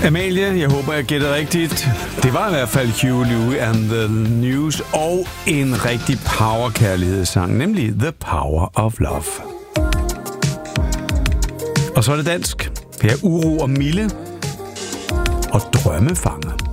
Amalie, jeg håber, jeg gætter rigtigt. Det var i hvert fald Huey Lewis and the News og en rigtig power-kærlighedssang, nemlig The Power of Love. Og så er det dansk. Her er Uro og Mille og Drømmefanger.